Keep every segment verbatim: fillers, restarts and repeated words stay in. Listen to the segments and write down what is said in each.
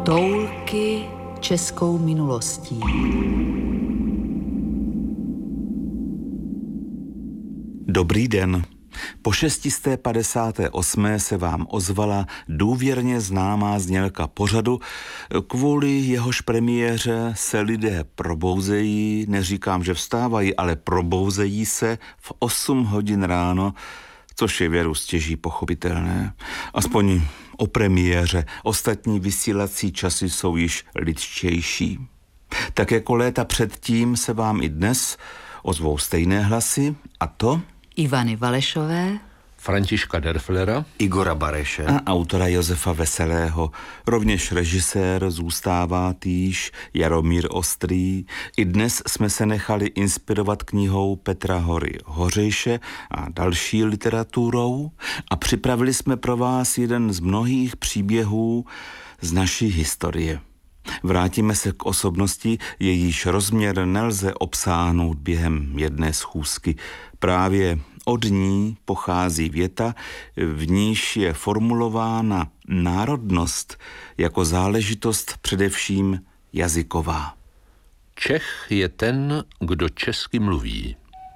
Toulky českou minulostí. Dobrý den. Po šestisté padesáté osmé se vám ozvala důvěrně známá znělka pořadu, kvůli jehož premiéře se lidé probouzejí, neříkám, že vstávají, ale probouzejí se v osm hodin ráno, což je věru stěží pochopitelné. Aspoň o premiéře. Ostatní vysílací časy jsou již lidštější. Tak jako léta předtím se vám i dnes ozvou stejné hlasy, a to Ivany Valešové, Františka Derflera, Igora Bareše a autora Josefa Veselého. Rovněž režisér zůstává týž Jaromír Ostrý. I dnes jsme se nechali inspirovat knihou Petra Hory Hořejše a další literaturou a připravili jsme pro vás jeden z mnohých příběhů z naší historie. Vrátíme se k osobnosti, jejíž rozměr nelze obsáhnout během jedné schůzky. Právě od ní pochází věta, v níž je formulována národnost jako záležitost především jazyková. Čech je ten, kdo česky mluví.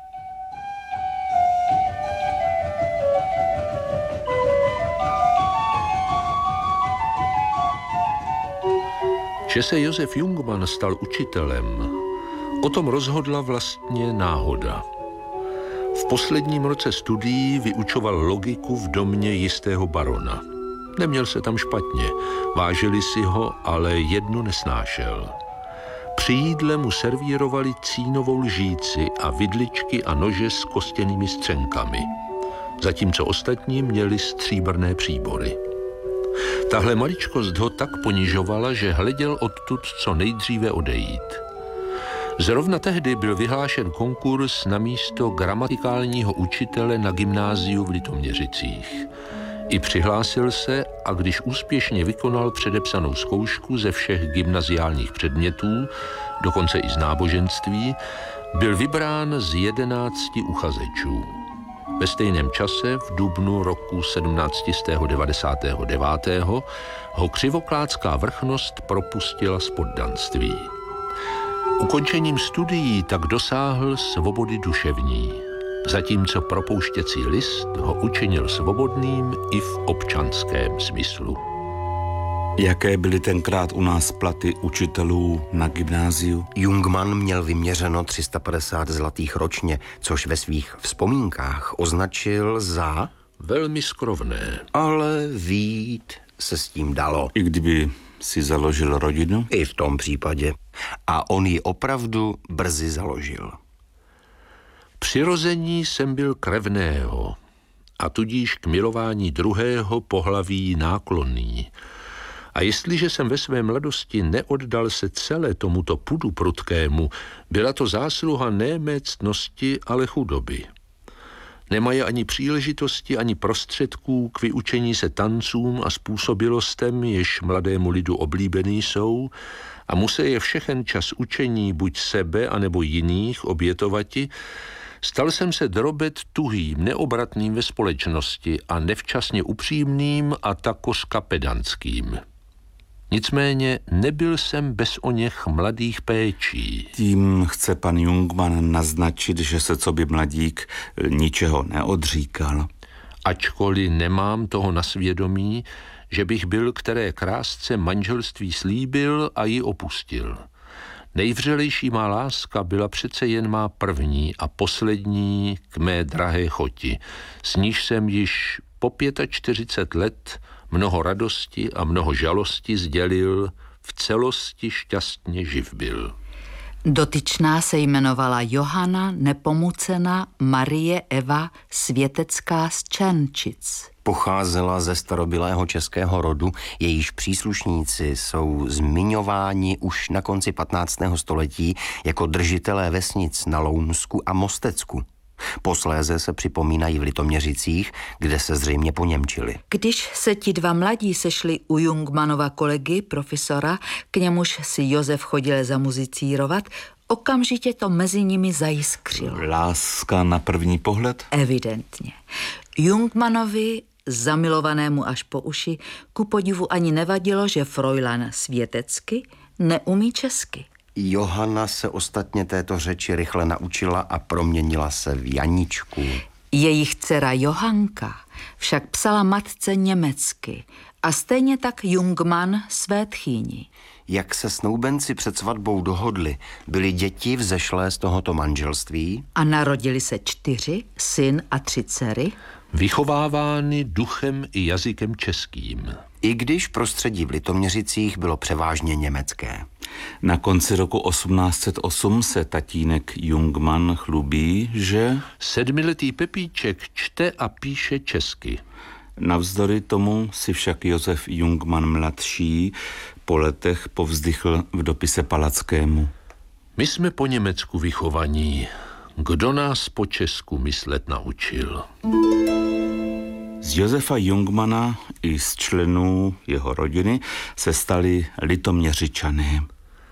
Že se Josef Jungmann stal učitelem, o tom rozhodla vlastně náhoda. V posledním roce studií vyučoval logiku v domě jistého barona. Neměl se tam špatně, vážili si ho, ale jedno nesnášel. Při jídle mu servírovali cínovou lžíci a vidličky a nože s kostěnými střenkami, zatímco ostatní měli stříbrné příbory. Tahle maličkost ho tak ponižovala, že hleděl odtud co nejdříve odejít. Zrovna tehdy byl vyhlášen konkurs na místo gramatikálního učitele na gymnáziu v Litoměřicích. I přihlásil se a když úspěšně vykonal předepsanou zkoušku ze všech gymnaziálních předmětů, dokonce i z náboženství, byl vybrán z jedenácti uchazečů. Ve stejném čase v dubnu roku sedmnáct devadesát devět ho křivokládská vrchnost propustila z poddanství. Ukončením studií tak dosáhl svobody duševní, zatímco propouštěcí list ho učinil svobodným i v občanském smyslu. Jaké byly tenkrát u nás platy učitelů na gymnáziu? Jungmann měl vyměřeno tři sta padesát zlatých ročně, což ve svých vzpomínkách označil za velmi skrovné. Ale vít se s tím dalo. I kdyby si založil rodinu? I v tom případě. A on ji opravdu brzy založil. Přirození jsem byl krevného a tudíž k milování druhého pohlaví náklonný. A jestliže jsem ve své mladosti neoddal se celé tomuto pudu prudkému, byla to zásluha ne mé ctnosti, ale chudoby. Nemají ani příležitosti, ani prostředků k vyučení se tancům a způsobilostem, jež mladému lidu oblíbený jsou, a musí je všechen čas učení buď sebe, anebo jiných obětovati, stal jsem se drobet tuhým, neobratným ve společnosti a nevčasně upřímným a takořka pedantským. Nicméně nebyl jsem bez oněch mladých péčí. Tím chce pan Jungmann naznačit, že se coby mladík ničeho neodříkal. Ačkoliv nemám toho na svědomí, že bych byl které krásce manželství slíbil a ji opustil. Nejvřelejší má láska byla přece jen má první a poslední k mé drahé choti, s níž jsem již po čtyřicet pět let mnoho radosti a mnoho žalosti sdělil, v celosti šťastně živ byl. Dotyčná se jmenovala Johana Nepomucena Marie Eva Světecká z Černčic. Pocházela ze starobylého českého rodu, jejíž příslušníci jsou zmiňováni už na konci patnáctého století jako držitelé vesnic na Lounsku a Mostecku. Posléze se připomínají v Litoměřicích, kde se zřejmě poněmčili. Když se ti dva mladí sešli u Jungmannova kolegy, profesora, k němuž si Josef chodil zamuzicírovat, okamžitě to mezi nimi zajiskřilo. Láska na první pohled? Evidentně. Jungmannovi zamilovanému až po uši, ku podivu ani nevadilo, že Fräulein světecky neumí česky. Johana se ostatně této řeči rychle naučila a proměnila se v Janičku. Jejich dcera Johanka však psala matce německy a stejně tak Jungmann své tchýni. Jak se snoubenci před svatbou dohodli, byly děti vzešlé z tohoto manželství? A narodili se čtyři, syn a tři dcery. Vychovávány duchem i jazykem českým. I když prostředí v Litoměřicích bylo převážně německé. Na konci roku osmnáct set osm se tatínek Jungmann chlubí, že Sedmiletý Pepíček čte a píše česky. navzdory tomu si však Josef Jungmann mladší po letech povzdychl v dopise Palackému. My jsme po Německu vychovaní. Kdo nás po česku myslet naučil? Z Josefa Jungmanna i z členů jeho rodiny se stali Litoměřičané.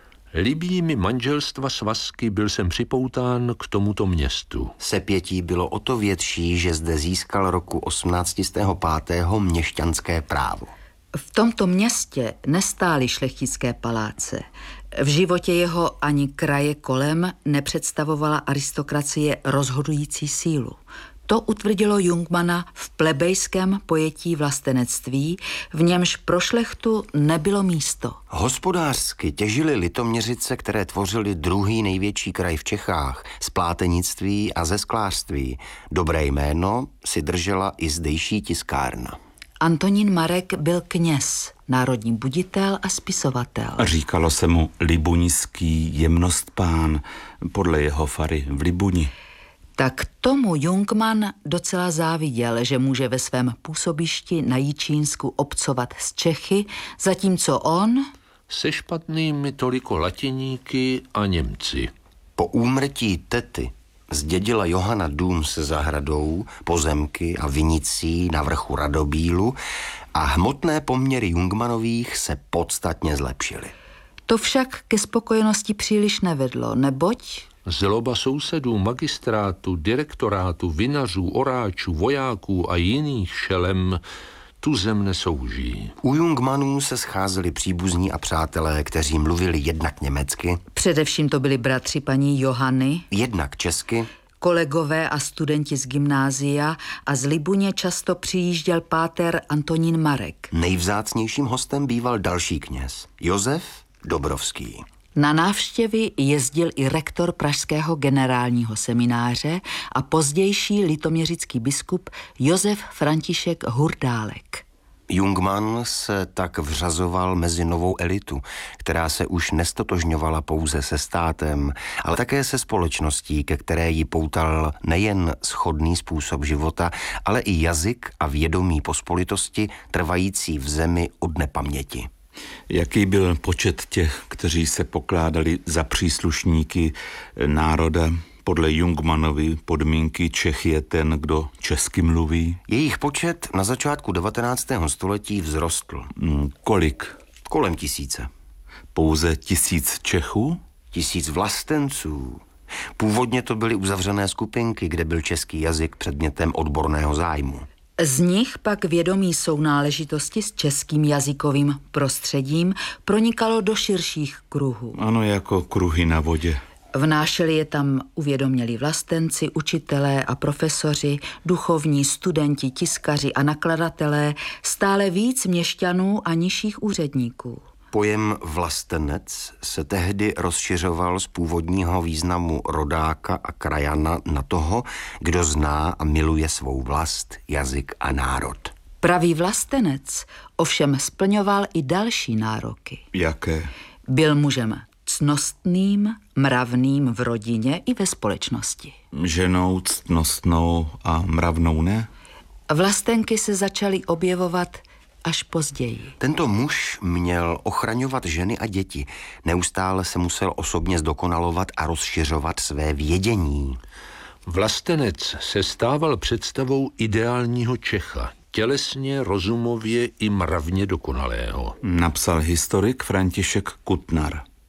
Libí mi manželstva svazky, byl jsem připoután k tomuto městu. Sepětí bylo o to větší, že zde získal roku osmnáct set pět měšťanské právo. V tomto městě nestály šlechtické paláce. V životě jeho ani kraje kolem nepředstavovala aristokracie rozhodující sílu. To utvrdilo Jungmanna v plebejském pojetí vlastenectví, v němž pro šlechtu nebylo místo. Hospodářsky těžily Litoměřice, které tvořily druhý největší kraj v Čechách, z plátenictví a ze sklářství. Dobré jméno si držela i zdejší tiskárna. Antonín Marek byl kněz, národní buditel a spisovatel. Říkalo se mu libuňský jemnostpán, podle jeho fary v Libuni. Tak tomu Jungmann docela záviděl, že může ve svém působišti na Jičínsku obcovat s Čechy, zatímco on Se špatnými toliko latiníky a Němci. Po úmrtí tety zdědila Johana dům se zahradou, pozemky a vinicí na vrchu Radobílu a hmotné poměry Jungmannových se podstatně zlepšily. to však ke spokojenosti příliš nevedlo, neboť Zloba sousedů, magistrátu, direktorátu, vinařů, oráčů, vojáků a jiných šelem tu zem nesouží. U Jungmannů se scházeli příbuzní a přátelé, kteří mluvili jednak německy, především to byli bratři paní Johany, jednak česky, kolegové a studenti z gymnázia a z Libuně často přijížděl páter Antonín Marek. nejvzácnějším hostem býval další kněz, Josef Dobrovský. Na návštěvy jezdil i rektor pražského generálního semináře a pozdější litoměřický biskup Josef František Hurdálek. Jungmann se tak vřazoval mezi novou elitu, která se už nestotožňovala pouze se státem, ale také se společností, ke které ji poutal nejen shodný způsob života, ale i jazyk a vědomí pospolitosti trvající v zemi od nepaměti. Jaký byl počet těch, kteří se pokládali za příslušníky národa? Podle Jungmannovy podmínky Čech je ten, kdo česky mluví. Jejich počet na začátku devatenáctého století vzrostl. Hmm, kolik? Kolem tisíce. Pouze tisíc Čechů? Tisíc vlastenců. Původně to byly uzavřené skupinky, kde byl český jazyk předmětem odborného zájmu. Z nich pak vědomí sounáležitosti s českým jazykovým prostředím pronikalo do širších kruhů. Ano, jako kruhy na vodě. Vnášeli je tam uvědomělí vlastenci, učitelé a profesoři, duchovní, studenti, tiskaři a nakladatelé, stále víc měšťanů a nižších úředníků. Pojem vlastenec se tehdy rozšiřoval z původního významu rodáka a krajana na toho, kdo zná a miluje svou vlast, jazyk a národ. Pravý vlastenec ovšem splňoval i další nároky. Jaké? Byl mužem ctnostným, mravným v rodině i ve společnosti. Ženou, ctnostnou a mravnou ne? Vlastenky se začaly objevovat až později. Tento muž měl ochraňovat ženy a děti. Neustále se musel osobně zdokonalovat a rozšiřovat své vědění. Vlastenec se stával představou ideálního Čecha, tělesně, rozumově i mravně dokonalého. Napsal historik František Kutnar.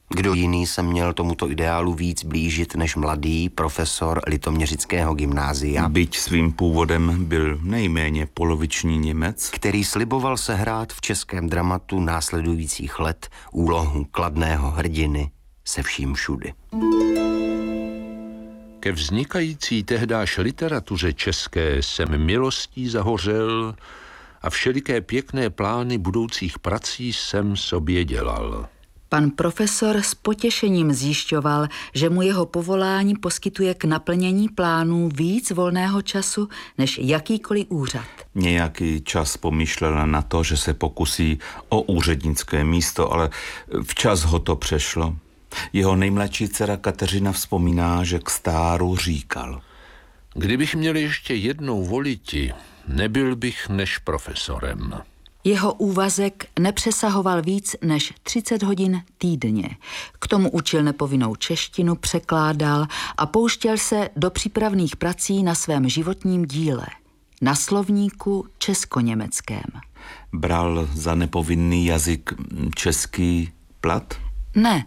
Kdo jiný se měl tomuto ideálu víc blížit než mladý profesor Litoměřického gymnázia, byť svým původem byl nejméně poloviční Němec, který sliboval sehrát v českém dramatu následujících let úlohu kladného hrdiny se vším všudy. Ke vznikající tehdáž literatuře české jsem milostí zahořel a všeliké pěkné plány budoucích prací jsem sobě dělal. Pan profesor s potěšením zjišťoval, že mu jeho povolání poskytuje k naplnění plánů víc volného času než jakýkoliv úřad. Nějaký čas pomýšlel na to, že se pokusí o úřednické místo, ale včas ho to přešlo. Jeho nejmladší dcera Kateřina vzpomíná, že k stáru říkal: Kdybych měl ještě jednou voliti, nebyl bych než profesorem. Jeho úvazek nepřesahoval víc než třicet hodin týdně. K tomu učil nepovinnou češtinu, překládal a pouštěl se do přípravných prací na svém životním díle, na slovníku česko-německém. Bral za nepovinný jazyk český plat? Ne,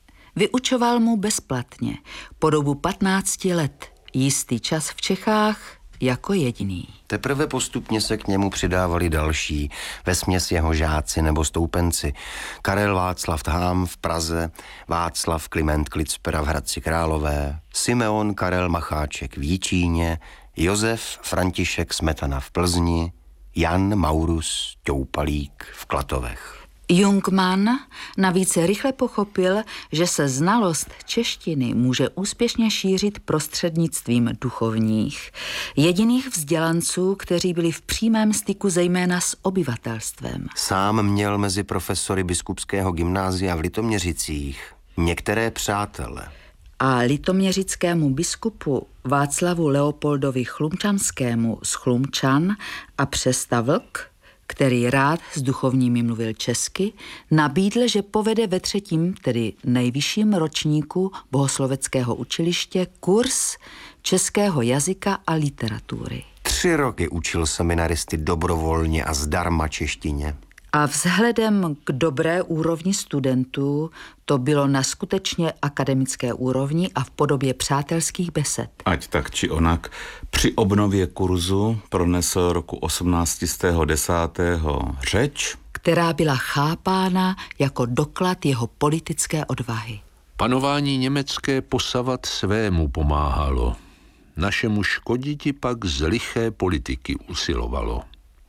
vyučoval mu bezplatně po dobu patnácti let, jistý čas v Čechách jako jediný. Teprve postupně se k němu přidávali další, vesměs jeho žáci nebo stoupenci. Karel Václav Thám v Praze, Václav Kliment Klicpera v Hradci Králové, Simeon Karel Macháček v Jičíně, Josef František Smetana v Plzni, Jan Maurus Ťoupalík v Klatovech. Jungmann navíc rychle pochopil, že se znalost češtiny může úspěšně šířit prostřednictvím duchovních, jediných vzdělanců, kteří byli v přímém styku zejména s obyvatelstvem. Sám měl mezi profesory biskupského gymnázia v Litoměřicích některé přátele. A litoměřickému biskupu Václavu Leopoldovi Chlumčanskému z Chlumčan a Přestavlk, který rád s duchovními mluvil česky, nabídl, že povede ve třetím, tedy nejvyšším ročníku bohosloveckého učiliště kurz českého jazyka a literatury. Tři roky učil seminaristy dobrovolně a zdarma češtině. A vzhledem k dobré úrovni studentů to bylo na skutečně akademické úrovni a v podobě přátelských besed. Ať tak či onak, při obnově kurzu pronesl roku osmnáct set deset řeč, která byla chápána jako doklad jeho politické odvahy. Panování německé posavat svému pomáhalo. Našemu škoditi pak z liché politiky usilovalo.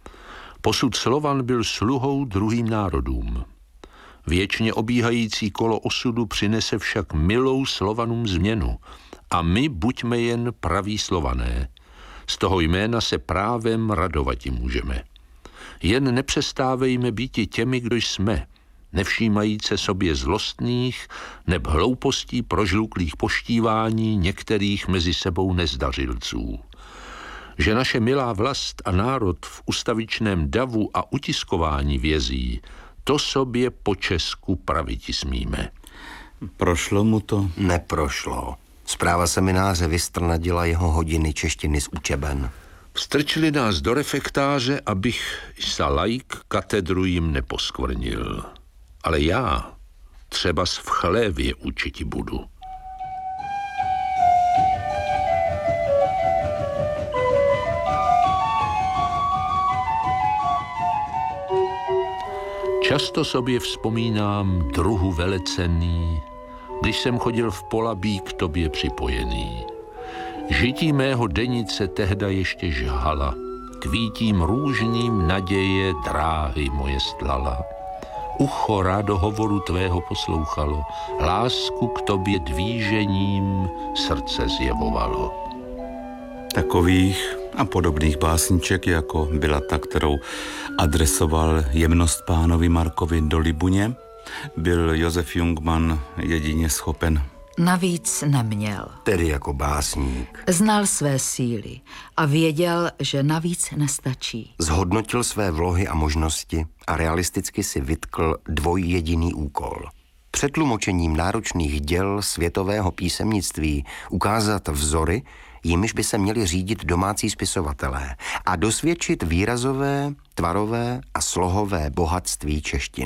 Posud Slovan byl sluhou druhým národům. Věčně obíhající kolo osudu přinese však milou Slovanům změnu a my buďme jen praví Slované. Z toho jména se právem radovati můžeme. Jen nepřestávejme býti těmi, kdo jsme, nevšímajíce sobě zlostných neb hloupostí prožluklých poštívání některých mezi sebou nezdařilců. Že naše milá vlast a národ v ustavičném davu a utiskování vězí, to sobě po Česku praviti smíme. Prošlo mu to? Neprošlo. Zpráva semináře vystrnadila jeho hodiny češtiny z učeben. Vstrčili nás do refektáře, abych sa laik katedru jim neposkvrnil. Ale já třeba v chlévě učiti budu. Často sobě vzpomínám druhu velecenný, když jsem chodil v Polabí k tobě připojený. Žití mého denice tehda ještě žhala, kvítím růžným naděje dráhy moje stlala. Ucho rádo hovoru tvého poslouchalo, lásku k tobě dvížením srdce zjevovalo. Takových a podobných básniček, jako byla ta, kterou adresoval jemnost pánovi Markovi do Libuně, byl Josef Jungmann jedině schopen. Navíc neměl. Tedy jako básník. Znal své síly a věděl, že navíc nestačí. Zhodnotil své vlohy a možnosti a realisticky si vytkl dvojjediný úkol. Před tlumočením náročných děl světového písemnictví ukázat vzory, jimiž by se měli řídit domácí spisovatelé a dosvědčit výrazové, tvarové a slohové bohatství češtiny.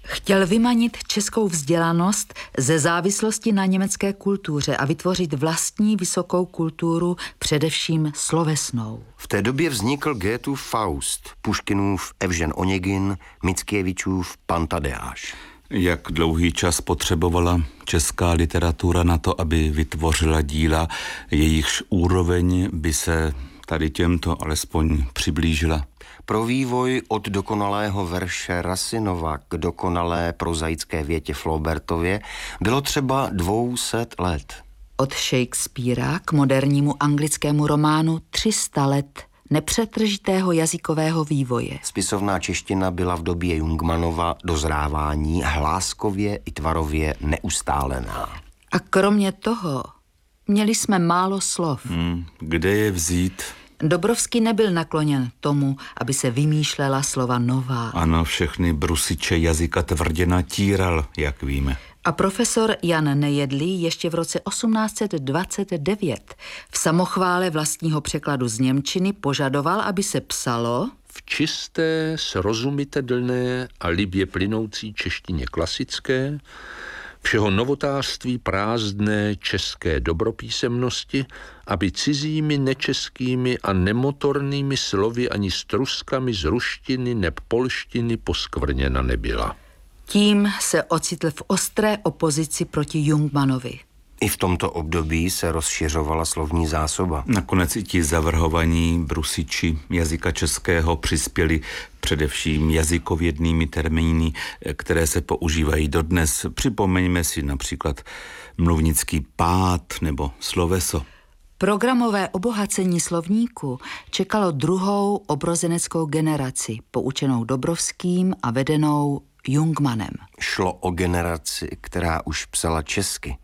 Chtěl vymanit českou vzdělanost ze závislosti na německé kultuře a vytvořit vlastní vysokou kulturu, především slovesnou. V té době vznikl Goethův Faust, Puškinův Evžen Oněgin, Mickiewiczoův Pan Tadeáš. Jak dlouhý čas potřebovala česká literatura na to, aby vytvořila díla, jejichž úroveň by se tady těmto alespoň přiblížila? Pro vývoj od dokonalého verše Rasinova k dokonalé prozaické větě Flaubertově bylo třeba dvouset let. Od Shakespearea k modernímu anglickému románu tři sta let nepřetržitého jazykového vývoje. Spisovná čeština byla v době Jungmannova dozrávání hláskově i tvarově neustálená. A kromě toho měli jsme málo slov. Hmm, kde je vzít? Dobrovský nebyl nakloněn tomu, aby se vymýšlela slova nová. Ano, všechny brusiče jazyka tvrdě natíral, jak víme. A profesor Jan Nejedlý ještě v roce osmnáct set dvacet devět v samochvále vlastního překladu z němčiny požadoval, aby se psalo v čisté, srozumitelné a libě plynoucí češtině klasické, všeho novotářství prázdné české dobropísemnosti, aby cizími nečeskými a nemotornými slovy ani struskami z ruštiny neb polštiny poskvrněna nebyla. Tím se ocitl v ostré opozici proti Jungmannovi. I v tomto období se rozšiřovala slovní zásoba. Nakonec i ti zavrhovaní brusiči jazyka českého přispěli především jazykovědnými termíny, které se používají dodnes. Připomeňme si například mluvnický pád nebo sloveso. Programové obohacení slovníku čekalo druhou obrozeneckou generaci, poučenou Dobrovským a vedenou Jungmannem. Šlo o generaci, která už psala česky,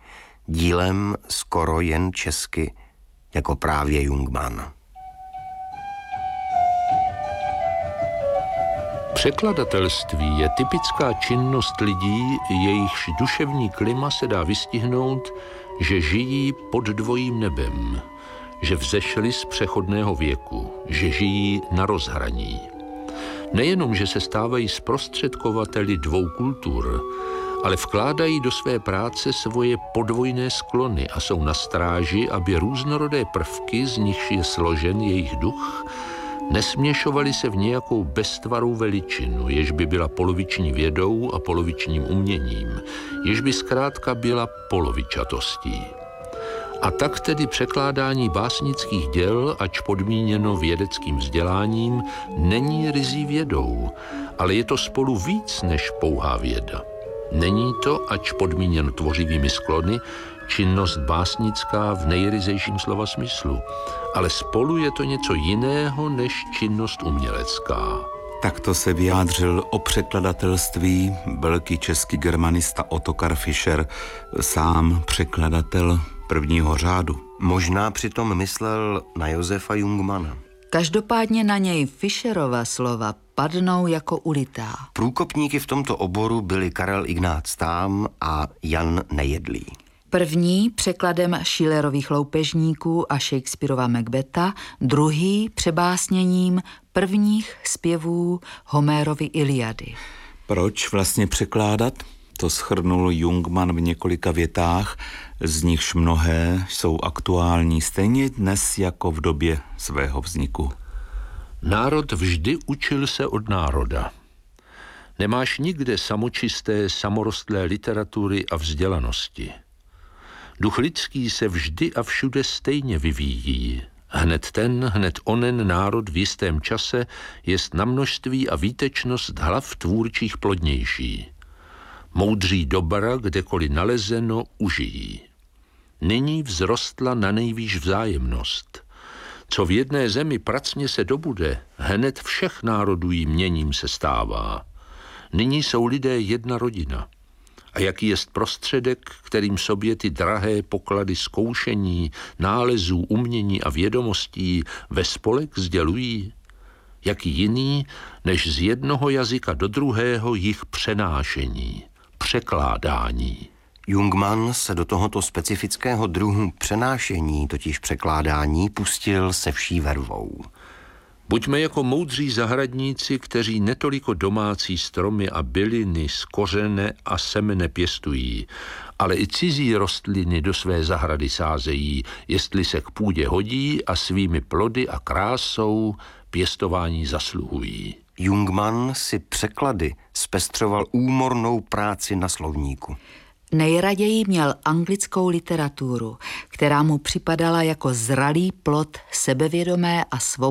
dílem skoro jen česky, jako právě Jungmann. Překladatelství je typická činnost lidí, jejichž duševní klima se dá vystihnout, že žijí pod dvojím nebem, že vzešli z přechodného věku, že žijí na rozhraní. Nejenom, že se stávají zprostředkovateli dvou kultur, ale vkládají do své práce svoje podvojné sklony a jsou na stráži, aby různorodé prvky, z nichž je složen jejich duch, nesměšovaly se v nějakou beztvarou veličinu, jež by byla poloviční vědou a polovičním uměním, jež by zkrátka byla polovičatostí. A tak tedy překládání básnických děl, ač podmíněno vědeckým vzděláním, není ryzí vědou, ale je to spolu víc než pouhá věda. Není to, ač podmíněno tvořivými sklony, činnost básnická v nejryzejším slova smyslu, ale spolu je to něco jiného než činnost umělecká. Takto se vyjádřil o překladatelství velký český germanista Ottokar Fischer, sám překladatel prvního řádu. Možná přitom myslel na Josefa Jungmanna. Každopádně na něj Fischerova slova padnou jako ulitá. Průkopníky v tomto oboru byli Karel Ignác Tám a Jan Nejedlý. První překladem Schillerových loupežníků a Shakespearova Macbetha, druhý přebásněním prvních zpěvů Homérovy Iliady. Proč vlastně překládat? To shrnul Jungmann v několika větách, z nichž mnohé jsou aktuální stejně dnes jako v době svého vzniku. Národ vždy učil se od národa. Nemáš nikde samočisté, samorostlé literatury a vzdělanosti. Duch lidský se vždy a všude stejně vyvíjí. Hned ten, hned onen národ v jistém čase jest na množství a výtečnost hlav tvůrčích plodnější. Moudří dobra, kdekoliv nalezeno, užijí. Nyní vzrostla na nejvýš vzájemnost. Co v jedné zemi pracně se dobude, hned všech národů jí měním se stává. Nyní jsou lidé jedna rodina. A jaký jest prostředek, kterým sobě ty drahé poklady zkoušení, nálezů, umění a vědomostí ve spolek sdělují? Jaký jiný, než z jednoho jazyka do druhého jich přenášení, překládání. Jungmann se do tohoto specifického druhu přenášení, totiž překládání, pustil se vší vervou. Buďme jako moudří zahradníci, kteří netoliko domácí stromy a byliny z kořene a semene pěstují, ale i cizí rostliny do své zahrady sázejí, jestli se k půdě hodí a svými plody a krásou pěstování zasluhují. Jungmann si překlady zpestřoval úmornou práci na slovníku. Nejraději měl anglickou literaturu, která mu připadala jako zralý plod sebevědomé a svobodné